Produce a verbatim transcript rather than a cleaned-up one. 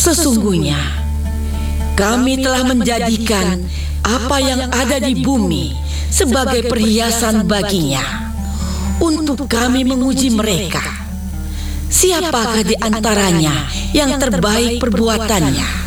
Sesungguhnya kami telah menjadikan apa yang ada di bumi sebagai perhiasan baginya, untuk kami menguji mereka. Siapakah di antaranya yang terbaik perbuatannya?